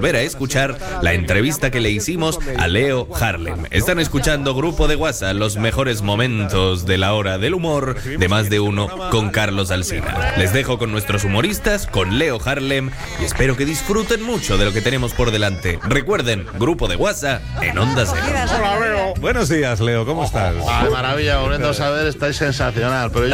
volver a escuchar la entrevista que le hicimos a Leo Harlem. Están escuchando Grupo de WhatsApp, los mejores momentos de la hora del humor de Más de Uno con Carlos Alsina. Les dejo con nuestros humoristas, con Leo Harlem, y espero que disfruten mucho de lo que tenemos por delante. Recuerden, Grupo de WhatsApp en Onda Cero. Hola, Leo. Buenos días, Leo, ¿cómo estás? Ay, maravilla, volviendo a saber, estáis sensacional, pero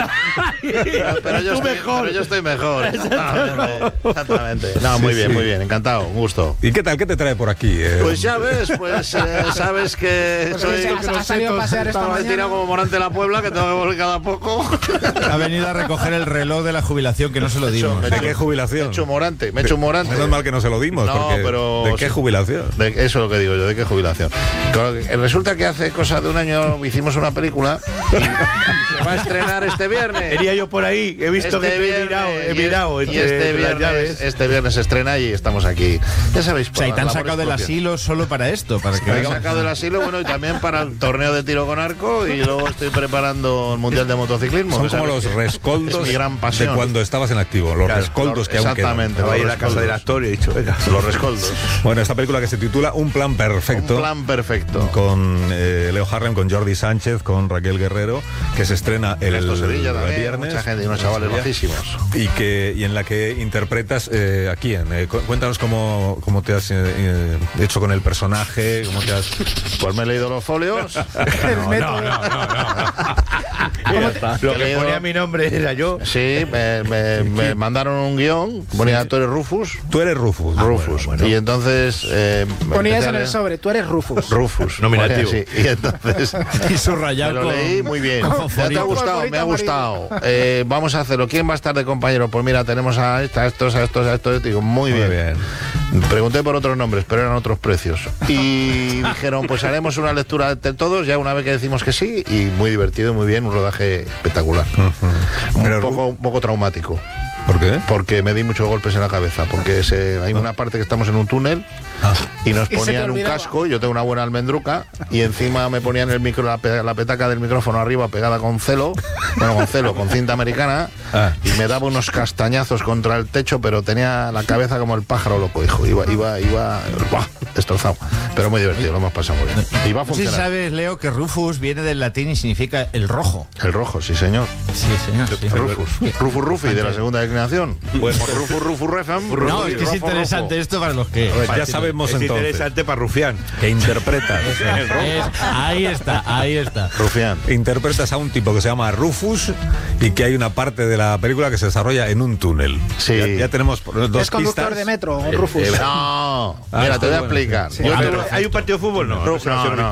yo estoy mejor. Exactamente. No, muy bien, encantado, un gusto. ¿Y qué tal? ¿Qué te trae por aquí? Pues ya ves, sabes que estaba tirado como Morante de la Puebla, que tengo que volver cada poco. Ha venido a recoger el reloj de la jubilación, que no se lo dimos. ¿De qué jubilación? Me he hecho Morante. Menos mal que no se lo dimos, No, porque pero ¿de qué jubilación? Eso es lo que digo yo, ¿de qué jubilación? Claro, resulta que hace cosa de un año hicimos una película y se va a estrenar este viernes. Iría yo por ahí, he visto Este que he mirado. Y este viernes se estrena y estamos aquí. Ya sabéis. O sea, y te han sacado del asilo solo para esto, para que me han sacado del asilo, bueno, y también para el torneo de tiro con arco, y luego estoy preparando el Mundial de Motociclismo. Son como los rescoldos es mi gran pasión. de cuando estabas en activo, los rescoldos que aún quedan. Exactamente. Va a ir a la casa del actor y he dicho, venga. Los rescoldos. Bueno, esta película que se titula Un plan perfecto. Un plan perfecto. Con Leo Harlem, con Jordi Sánchez, con Raquel Guerrero, que se estrena el viernes. Mucha gente y unos chavales bajísimos. Y en la que interpretas ¿a quién? Cuéntanos cómo te has hecho con el personaje, cómo te has... Pues me he leído los folios. No. Lo que ponía mi nombre era yo. Sí, me mandaron un guión, ponía tú eres Rufus. Tú eres Rufus. Bueno. Y entonces... ponías en el sobre, tú eres Rufus. Rufus. Nominativo. Sí, y entonces... Y subrayado. Me lo leí muy bien. ¿Ya te ha gustado? Me ha gustado. Vamos a hacerlo. ¿Quién va a estar de compañero? Pues mira, tenemos a estos. Digo, muy bien. Pregunté por otros nombres, pero eran otros precios. Y dijeron, pues haremos una lectura de todos, ya una vez que decimos que sí, y muy divertido, muy bien, un rodaje espectacular. Un poco traumático. ¿Por qué? Porque me di muchos golpes en la cabeza, porque hay una parte que estamos en un túnel y nos ponían un casco, yo tengo una buena almendruca, y encima me ponían el micro, la petaca del micrófono arriba pegada con con cinta americana, y me daba unos castañazos contra el techo, pero tenía la cabeza como el pájaro loco, hijo, iba destrozado, pero muy divertido, lo hemos pasado muy bien. Y va a funcionar. Sí, sabes, Leo, que Rufus viene del latín y significa el rojo. El rojo, sí señor. Sí, señor. Sí. Rufus Rufi de la segunda declinación. Bueno, Rufus Refam. No, es que es interesante esto para los que... Pues ya sabemos Es entonces interesante para Rufián. que interpretas. Ahí está. Rufián. Interpretas a un tipo que se llama Rufus y que hay una parte de la película que se desarrolla en un túnel. Sí. Ya tenemos dos Es conductor pistas. de metro, Rufus. No, mira, te voy a explicar. Sí. ¿Hay un partido de fútbol? No. Rufus,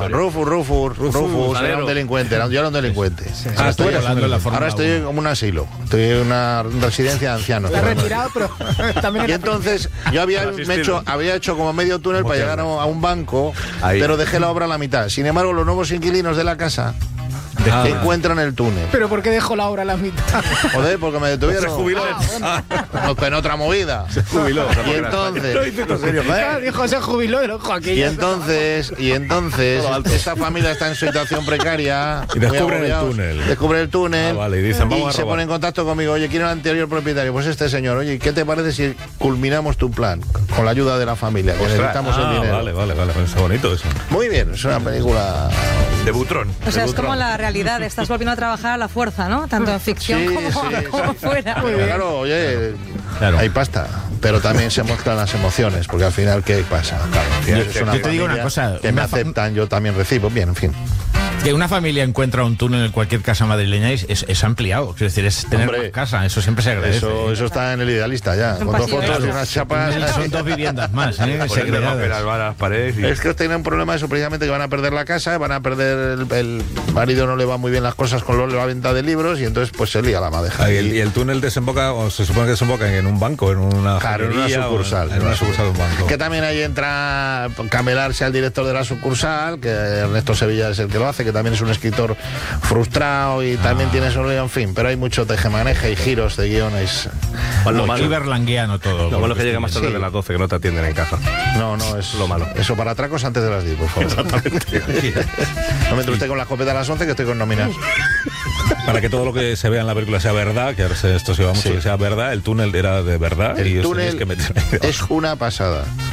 era un delincuente, yo era un delincuente. Tú eras Ahora estoy en un asilo, estoy en una residencia de ancianos. Está retirado, pero también... Y entonces yo había hecho como medio túnel para llegar a un banco, pero dejé la obra a la mitad. Sin embargo, los nuevos inquilinos de la casa encuentran el túnel. ¿Pero por qué dejó la obra a la mitad? Joder, porque me detuvieron. Se jubiló. En otra movida. Se jubiló. Y entonces... Dijo, se jubiló y lo dijo aquí. Y entonces esta familia está en situación precaria Y descubren muy agobiados. el túnel. Descubren el túnel. Vale, y dicen, vamos a se robar. pone en contacto conmigo. Oye, ¿quién era el anterior propietario? Pues este señor. Oye, ¿qué te parece si culminamos tu plan con la ayuda de la familia? Que necesitamos el dinero. Vale, es bonito eso. Muy bien, es una película De Butrón. O sea, es como la realidad, estás volviendo a trabajar a la fuerza, ¿no? Tanto en ficción como fuera. Claro, oye, hay pasta, pero también se mezclan las emociones, porque al final, ¿qué pasa? Claro, al final es una yo te digo una familia cosa, que me aceptan, yo también recibo, bien, en fin. Que una familia encuentra un túnel en cualquier casa madrileña es ampliado, es decir, es tener más casa, eso siempre se agradece. Eso está en el idealista ya, con dos fotos y unas chapas. Son dos viviendas más, Poniendo segregadas. las paredes y... Es que tienen un problema eso precisamente, que van a perder la casa, van a perder el marido, no le va muy bien las cosas con la venta de libros, y entonces pues se lía la madeja. Y el túnel desemboca, o se supone que desemboca en un banco, en una sucursal. En una sucursal de un banco. Que también ahí entra camelarse al director de la sucursal, que Ernesto Sevilla es el que lo hace, que también es un escritor frustrado y también tiene su lío, en fin, pero hay mucho tejemaneja y giros de guiones. Muy berlanguiano todo. Lo malo es que llega más tarde de las 12, que no te atienden en casa. No, es lo malo. Eso para atracos antes de las 10, por favor. Exactamente. No me entre usted con la escopeta a las 11, que estoy con nóminas. Para que todo lo que se vea en la película sea verdad, que ahora esto se va mucho, que sea verdad, el túnel era de verdad. El y túnel que meter... es una pasada.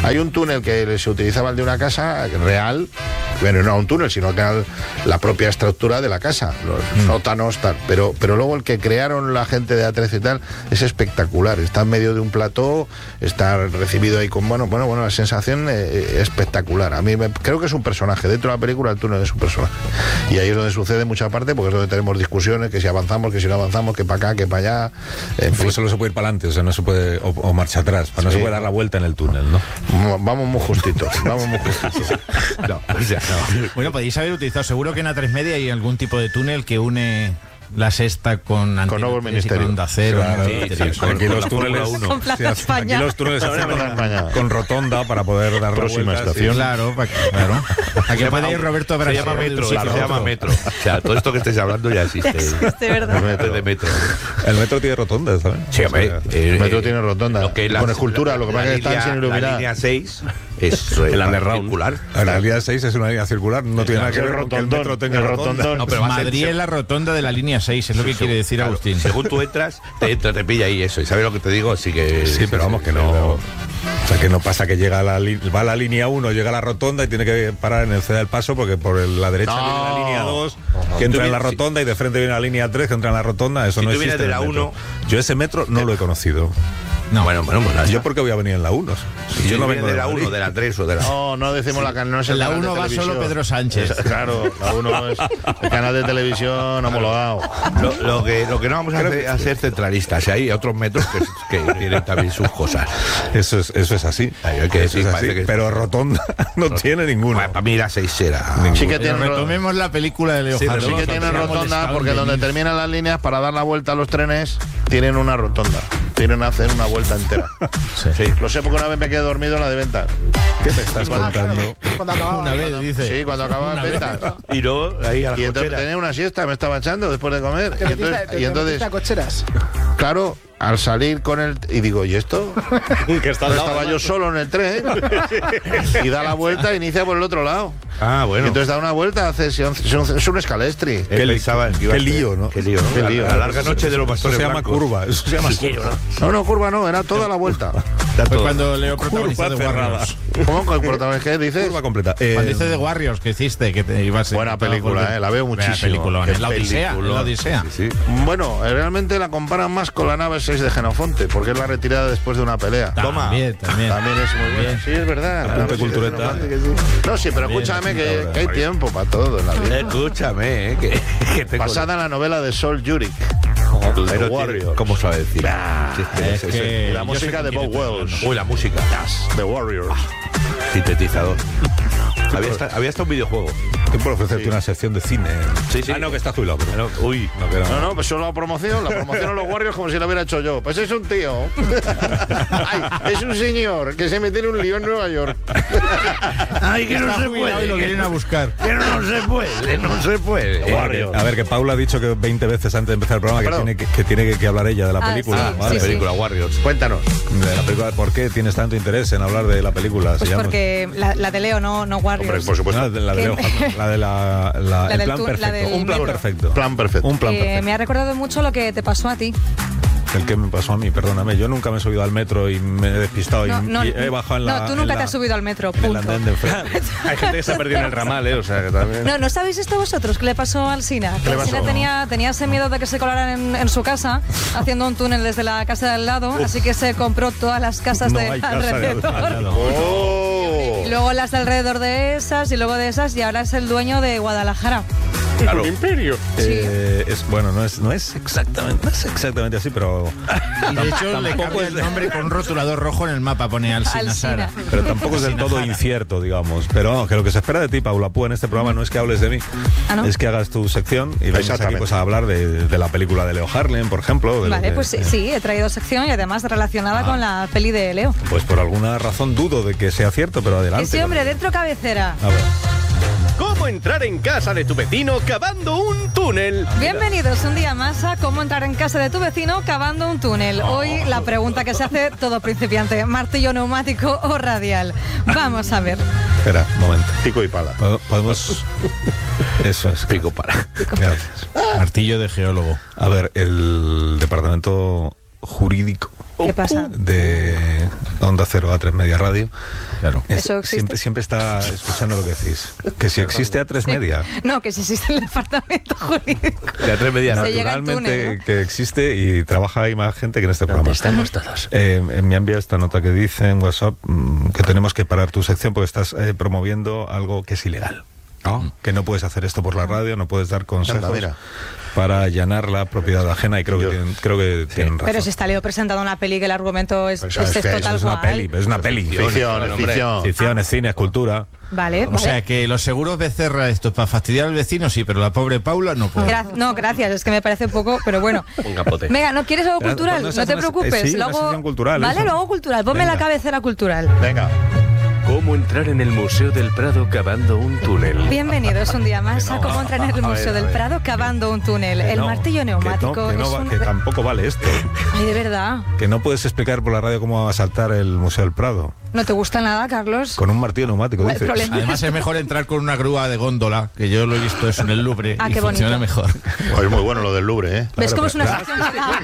Hay un túnel que se utilizaba el de una casa real, bueno, no un túnel, sino que era la propia estructura de la casa, los sótanos, tal. Pero luego el que crearon la gente de A13 y tal es espectacular. Está en medio de un plató, está recibido ahí con bueno, la sensación espectacular. A mí creo que es un personaje. Dentro de la película el túnel es un personaje. Y ahí es donde sucede mucha parte, porque es donde tenemos discusiones, que si avanzamos, que si no avanzamos, que para acá, que para allá. Porque solo se puede ir para adelante, o sea, no se puede, o marcha atrás, no se puede dar la vuelta en el túnel, ¿no? Vamos muy justitos, vamos muy justitos. No, o sea, no. Bueno, podéis haber utilizado, seguro que en A3 Media hay algún tipo de túnel que une la Sexta con Nuevo Ministerio. Con Onda Cero. Claro, Aquí los túneles Con Plaza España. Aquí los túneles se hacen con rotonda para poder dar Próxima vueltas. estación. Claro. Aquí puede ir Roberto Se Brasero. llama metro, del se llama metro. O sea, todo esto que estáis hablando ya existe. Existe, ¿verdad? De metro. El metro tiene rotonda, ¿sabes? Sí, hombre, El metro tiene rotonda, con escultura, lo que pasa es que están sin iluminar. La línea 6 es la circular. La línea 6 es una línea circular, no tiene nada que ver con que el metro tenga rotonda. No, pero va a ser- Madrid es la rotonda de la línea 6, es lo que quiere decir Claro, Agustín. según tú entras, te pilla ahí eso. ¿Y sabes lo que te digo? Así que... Sí, pero vamos, que no. O sea, que no pasa que llega va a la línea 1, llega a la rotonda y tiene que parar en el Ceda del Paso, porque por la derecha viene la línea 2, que entra en la rotonda, y de frente viene la línea 3, que entra en la rotonda. Eso Si no tú existe. vienes de en el la metro. Yo ese metro no lo he conocido. No. Bueno, pues ¿Yo por qué voy a venir en la 1? Si yo no vengo vengo de la Madrid. 1, de la 3 o de la... No decimos la canal, no es el En la canal de 1 va televisión. solo Pedro Sánchez. Claro, la 1 es el canal de televisión homologado. Lo que no vamos a ser centralistas. Hay otros metros que tienen también sus cosas. Eso es así. Hay que Eso decir, es parece así. que- Pero rotonda no tiene ninguna. Para mí la 6 será... Sí que Pero tienen retomemos la película de Leo Harlem. Sí que tienen rotonda, porque donde terminan las líneas para dar la vuelta a los trenes tienen una rotonda. Tienen que hacer una vuelta entera. Sí. Lo sé porque una vez me quedé dormido en la de ventas. ¿Qué me estás contando? Cuando acababa. Una vez, dice. Sí, cuando acababa en ventas. Y luego ahí a la Y entonces cochera. tenía una siesta, me estaba echando después de comer. Te metiste- Y entonces, metiste a cocheras. claro, al salir con el... Y digo, ¿y esto? Que está al lado, Estaba yo solo en el tren y da la vuelta e inicia por el otro lado. Ah, Y bueno. entonces da una vuelta, es un escalestri. Él pensaba que iba a qué ser- lío, ¿no? Qué lío, ¿no? Qué lío. La larga noche de los Eso pastores se llama blancos. curva. Eso se llama No, curva no, era toda la vuelta. Está Fue todo. cuando Leo protagonizó Curva The cerrada. Warriors. ¿Cómo con el protagonista? ¿Qué dices? curva completa. Cuando dice The Warriors que hiciste, que te ibas a... Buena película, la veo muchísimo. Película, Qué la Odisea. peliculón. La Odisea. Sí, sí. Bueno, realmente la comparan más con la nave 6 de Genofonte, porque es la retirada después de una pelea. Toma. También. También es muy buena. Sí, es verdad. la nave 6 de cultureta. Genofonte, que sí. No, sí, pero escúchame que hay tiempo para todo en la vida. Escúchame, que tengo... Basada en la novela de Sol Yurik. Pero Warrior. ¿Cómo sabe decir? Es que La yo música sé de quién Bob estoy Wells. Uy, la música. The Warriors. Sintetizador. Había hasta un videojuego. Estoy por ofrecerte una sección de cine. Sí, sí. Ah, no, que está jubilado. pero- Uy. No, que no. No, pues solo la promoción a los Warriors como si la hubiera hecho yo. Pues es un tío. Ay, es un señor que se mete en un lío en Nueva York. Ay, que no Está se jubilado y lo puede. vienen a buscar. Que no se puede, no se puede. Warriors. A ver, que Paula ha dicho que 20 veces antes de empezar el programa que Perdón. tiene que hablar ella de la Ah, película. sí, Vale. sí, sí. Película Warriors. Cuéntanos. De la película. ¿Por qué tienes tanto interés en hablar de la película? Pues Se llama- porque la de Leo, no Warriors. Hombre, por supuesto. No, la de Leo Harlem, la de el del plan tour, la perfecto. del Un plan metro. perfecto. Plan perfecto. Un plan perfecto. Me ha recordado mucho lo que te pasó a ti. El que me pasó a mí, perdóname. Yo nunca me he subido al metro y me he despistado y he bajado en la. no, tú nunca en te has subido al metro, en el punto. andén de enfrente. Hay gente que se ha perdido en el ramal, o sea, que también... No sabéis esto vosotros, ¿qué le pasó al Sina? Que le el Sina pasó? tenía ese miedo de que se colaran en su casa, haciendo un túnel desde la casa de al lado, así que se compró todas las casas No de hay casa de alrededor. al lado. ¡Oh! Y luego las de alrededor de esas, y luego de esas, y ahora es el dueño de Guadalajara. Claro. Imperio. No es exactamente así, pero Y de hecho le cambia el nombre con un rotulador rojo en el mapa, pone Alsina Alsina. Sara. pero tampoco es del todo incierto, digamos. Pero vamos, que lo que se espera de ti, Paula Púa, en este programa no es que hables de mí, Ah, ¿no? es que hagas tu sección y vengas aquí Exactamente. pues a hablar de la película de Leo Harlem, por ejemplo. de lo Vale, que- pues sí, he traído sección y además relacionada con la peli de Leo. Pues por alguna razón dudo de que sea cierto, pero adelante. Sí, hombre, dentro cabecera. A ver. ¿Cómo entrar en casa de tu vecino cavando un túnel? Bienvenidos un día más a Cómo entrar en casa de tu vecino cavando un túnel. Hoy la pregunta que se hace todo principiante, martillo neumático o radial. Vamos a ver. Espera, un momento. Pico y pala. Podemos. Eso es. Pico para. Gracias. Martillo de geólogo. A ver, el departamento jurídico ¿Qué pasa? de Onda Cero A3 Media Radio. Claro. ¿Eso existe? Siempre está escuchando lo que decís. Que si existe A3 Media. No, que si existe el departamento jurídico. De A3 Media. Se llega al Naturalmente túnel, ¿no? que existe y trabaja ahí más gente que en este programa. Estamos todos. Me ha enviado esta nota que dice en WhatsApp que tenemos que parar tu sección porque estás promoviendo algo que es ilegal. Que no puedes hacer esto por la radio, no puedes dar consejos para allanar la propiedad ajena y creo que tienen razón. Pero si está Leo presentando una peli que el argumento es Pues esto tal Es una cual. peli, es una peli. Ficción, es cine, es cultura. Vale, O sea que los seguros Becerra, esto para fastidiar al vecino, sí, pero la pobre Paula no puede. No, gracias, es que me parece un poco, pero bueno. Un capote. Venga, ¿no quieres algo Pero, cultural? ¿cuándo se No hace te una- preocupes. sí, lo una hago, sección cultural, vale, eso. lo hago cultural. Ponme Venga. la cabecera cultural. Venga. ¿Cómo entrar en el Museo del Prado cavando un túnel? Bienvenidos un día más a cómo entrar en el Museo del Prado cavando un túnel. El martillo neumático es un... que tampoco vale esto. Ay, de verdad. Que no puedes explicar por la radio cómo asaltar el Museo del Prado. ¿No te gusta nada, Carlos? Con un martillo neumático, El dices. problema- Además es mejor entrar con una grúa de góndola, que yo lo he visto eso en el Louvre Ah, y qué funciona bonito. mejor. Pues muy bueno lo del Louvre, ¿eh? ¿Ves cómo es una sección?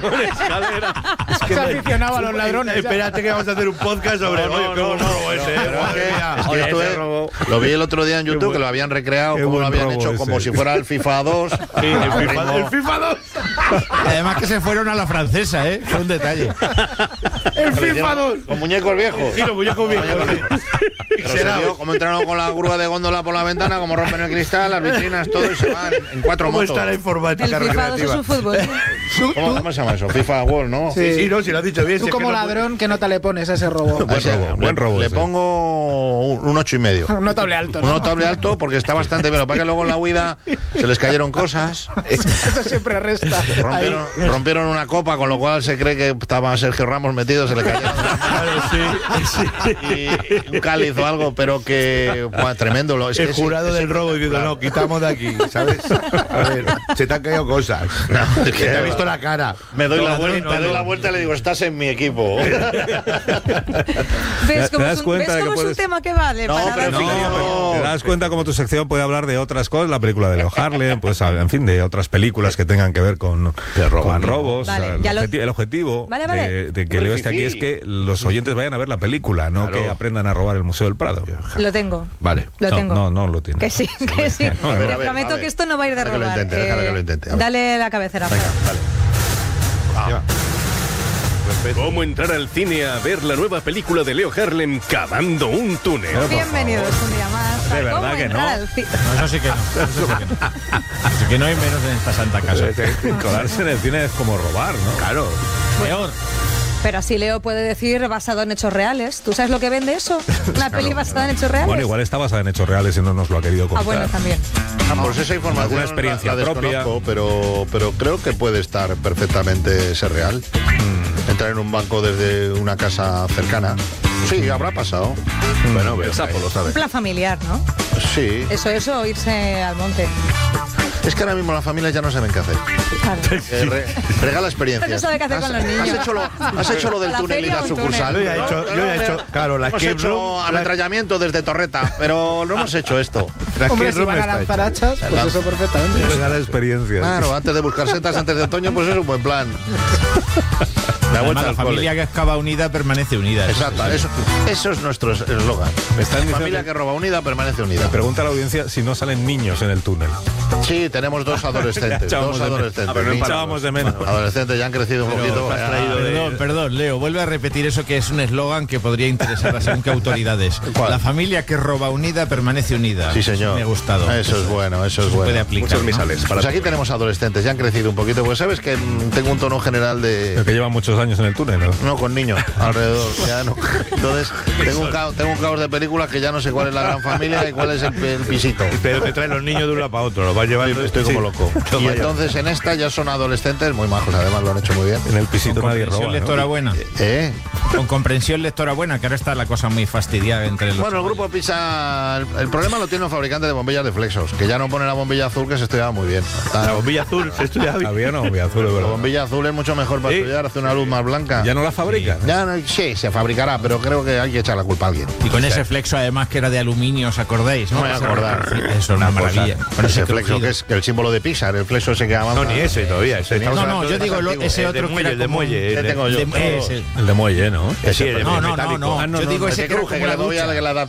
Se aficionaba a los ladrones. Espérate que vamos a hacer un podcast sobre. Oye, qué buen robo ese. Es que esto lo vi el otro día en YouTube, que lo habían recreado, qué como lo buen habían robo hecho, ese. como si fuera el FIFA 2. El FIFA 2. Además que se fueron a la francesa, ¿eh? Fue un detalle. El FIFA 2. Con muñecos viejos. Y los muñecos viejos. Pero se vio como entraron con la grúa de góndola por la ventana, como rompen el cristal, las vitrinas, todo, y se van en 4 ¿Cómo motos. está la El informática FIFA 2 es recreativa? un fútbol. ¿Cómo se llama eso? FIFA World, ¿no? Sí, no, si lo has dicho bien. Tú si es como que no ladrón, ¿qué nota le pones a ese robo? Buen robo Le ese. pongo un 8,5. Notable alto, Un ¿no? notable alto porque está bastante bien. Lo que pasa es que luego en la huida se les cayeron cosas. Eso siempre resta. Rompieron una copa, con lo cual se cree que estaba Sergio Ramos metido, se le cayeron y un cáliz o algo, pero que buah, tremendo. Es que El jurado del robo diciendo, no, quitamos de aquí, ¿sabes? A ver, se te han caído cosas. No, es que Te ha visto la cara. me doy la No, vuelta, no, me doy no. la vuelta y le digo, estás en mi equipo. ¿Ves ¿Te cómo das es un, cuenta ¿ves de que cómo es un puedes- tema que vale? No, para pero dar- no. ¿Te das cuenta cómo tu sección puede hablar de otras cosas? La película de Leo Harlem, pues en fin, de otras películas que tengan que ver con robos. Vale, O sea, ya lo- el objetivo Vale, vale. de que Leo esté aquí es que los oyentes vayan a ver la película, no que aprendan a robar el Museo del Prado. Lo tengo. Vale. Lo tengo. No lo tiene. Que sí, que sí. A ver, Te a ver, prometo a ver. que esto no va a ir de Deja que lo robar. intente, deja que lo intente, a ver. Dale la cabecera. Venga, Fran. vale. ¿Cómo entrar al cine a ver la nueva película de Leo Harlem cavando un túnel? Bienvenidos un día más. a De verdad ¿Cómo que entrar no. al ci- No, eso sí que no. Eso sí que no. Así que no hay menos en esta santa casa. Colarse en el cine es como robar, ¿no? Claro. Peor. Pero así Leo puede decir basado en hechos reales. ¿Tú sabes lo que vende eso? Una peli basada en hechos reales. Bueno, igual está basada en hechos reales y no nos lo ha querido Ah, contar. bueno, también. Pues esa información Alguna experiencia la desconozco, pero creo que puede estar perfectamente ser real. Entrar en un banco desde una casa cercana. Sí, habrá pasado. Bueno, el sapo lo Un sabe. plan familiar, ¿no? Sí. Eso, irse al monte. Es que ahora mismo las familias ya no saben qué hacer. Claro. Regala experiencias. No sabe qué hacer con los niños. Has hecho lo del A la túnel y feria la o un sucursal. túnel. Yo ya he hecho, claro, la Hemos escape hecho room. ametrallamiento desde Torreta, pero no hemos hecho esto. La Hombre, escape si room van a está lanzar hecha. hachas, pues eso perfectamente. Regala experiencias. Claro, antes de buscar setas antes de otoño, pues es un buen plan. La Además, vuelta la al familia cole. que excava unida permanece unida. Exacto, eso es nuestro eslogan. Me están diciendo Familia que roba unida permanece unida. Pregunta a la audiencia si no salen niños en el túnel. Sí, tenemos dos adolescentes. Echábamos Dos de menos. adolescentes. Pero no Niños. echábamos de menos. Adolescentes ya han crecido un poquito. Perdón, Leo, vuelve a repetir eso que es un eslogan que podría interesar a según qué autoridades. ¿Cuál? La familia que roba unida permanece unida. Sí, señor. Me ha gustado. Eso es bueno, eso es Se puede bueno. aplicar. Muchos ¿no? misales. Pues aquí tenemos adolescentes, ya han crecido un poquito. Pues sabes que tengo un tono general Pero de... que llevan muchos años en el túnel, ¿no? No, con niños alrededor. Ya no. Entonces, tengo un caos de películas que ya no sé cuál es la gran familia y cuál es el pisito. Pero te traen los niños de un lado para otro, los vas llevando. Estoy como loco. Y entonces en esta ya son adolescentes muy majos, además lo han hecho muy bien. En el pisito nadie roba. Comprensión ¿no? lectora buena. Con comprensión lectora buena, que ahora está la cosa muy fastidiada entre los... Bueno, el grupo Pisa, el problema lo tiene un fabricante de bombillas de Flexos, que ya no pone la bombilla azul, que se estudiaba muy bien. La bombilla azul se estudiaba bien. Había una bombilla azul, La bombilla azul es mucho mejor para estudiar, hace una luz más blanca. ¿Ya no la fabrican? Ya no, sí, se fabricará, pero creo que hay que echar la culpa a alguien. Y con ese flexo, además, que era de aluminio, ¿os acordáis? No me voy a acordar. Eso es una maravilla. Con Ese flexo que es el símbolo de Pixar, el flexo ese que avanza. No, ni ese todavía. Ese No, yo digo ese otro que era el de como- muelle. ¿Qué tengo yo? El de muelle, ¿no? Sí, el No, metálico. Yo digo ese que era como que una le doy a ducha. la